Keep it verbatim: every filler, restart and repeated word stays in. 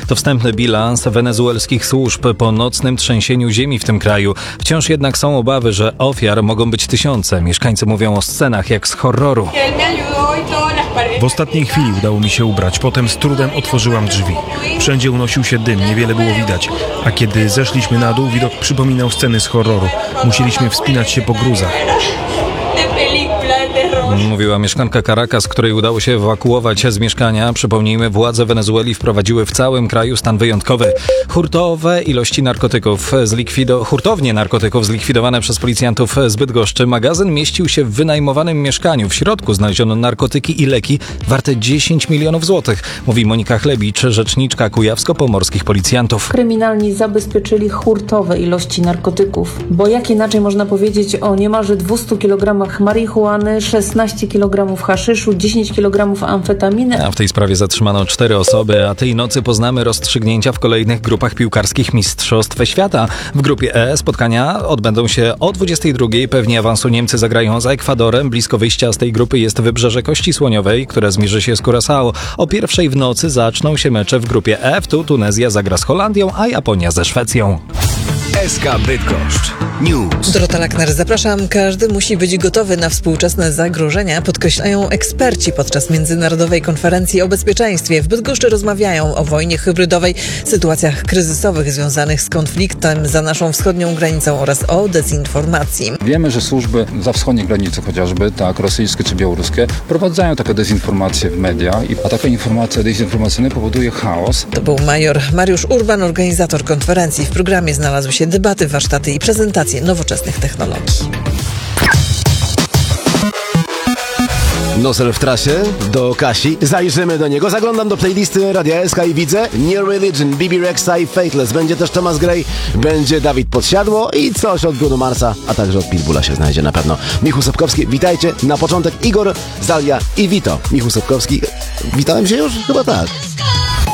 To wstępny bilans wenezuelskich służb po nocnym trzęsieniu ziemi w tym kraju. Wciąż jednak są obawy, że ofiar mogą być tysiące. Mieszkańcy mówią o scenach jak z horroru. W ostatniej chwili udało mi się ubrać, potem z trudem otworzyłam drzwi. Wszędzie unosił się dym, niewiele było widać. A kiedy zeszliśmy na dół, widok przypominał sceny z horroru. Musieliśmy wspinać się po gruzach. Mówiła mieszkanka Caracas, której udało się ewakuować z mieszkania. Przypomnijmy, władze Wenezueli wprowadziły w całym kraju stan wyjątkowy. Hurtowe ilości narkotyków zlikwido... Hurtownie narkotyków zlikwidowane przez policjantów z Bydgoszczy. Magazyn mieścił się w wynajmowanym mieszkaniu. W środku znaleziono narkotyki i leki warte dziesięć milionów złotych. Mówi Monika Chlebicz, rzeczniczka kujawsko-pomorskich policjantów. Kryminalni zabezpieczyli hurtowe ilości narkotyków. Bo jak inaczej można powiedzieć o niemalże dwustu kilogramach marihuany, szesnaście kilogramów haszyszu, dziesięć kilogramów amfetaminy. A w tej sprawie zatrzymano cztery osoby, a tej nocy poznamy rozstrzygnięcia w kolejnych grupach piłkarskich Mistrzostw Świata. W grupie E spotkania odbędą się o dwudziestej drugiej. Pewnie awansu Niemcy zagrają za Ekwadorem. Blisko wyjścia z tej grupy jest Wybrzeże Kości Słoniowej, które zmierzy się z Curaçao. O pierwszej w nocy zaczną się mecze w grupie F. Tu Tunezja zagra z Holandią, a Japonia ze Szwecją. S K Bydgoszcz News. Dorota Lakner, zapraszam. Każdy musi być gotowy na współczesne zagrożenia, podkreślają eksperci podczas Międzynarodowej Konferencji o Bezpieczeństwie. W Bydgoszczy rozmawiają o wojnie hybrydowej, sytuacjach kryzysowych związanych z konfliktem za naszą wschodnią granicą oraz o dezinformacji. Wiemy, że służby za wschodniej granicy chociażby, tak, rosyjskie czy białoruskie, wprowadzają takie dezinformacje w media, a taka informacja dezinformacyjna powoduje chaos. To był major Mariusz Urban, organizator konferencji. W programie znalazły się debaty, warsztaty i prezentacje nowoczesnych technologii. Noser w trasie do Kasi. Zajrzymy do niego. Zaglądam do playlisty Radia S K i widzę New Religion, B B Rexa i Faithless. Będzie też Thomas Gray, będzie Dawid Podsiadło i coś od Bruno Marsa, a także od Pitbulla się znajdzie na pewno. Michał Sobkowski, witajcie. Na początek Igor, Zalia i Vito. Michał Sobkowski, witałem się już? Chyba tak.